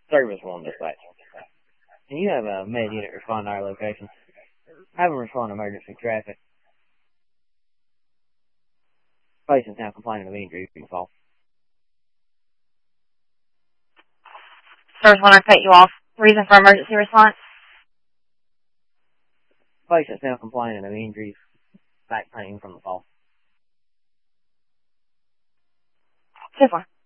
Service 1 dispatch. Can you have a med unit respond to our location? Have them respond to emergency traffic. Patient's now complaining of injury from the fall. Service 1, I cut you off. Reason for emergency response? Patient's now complaining of injuries, back pain from the fall. 2-4.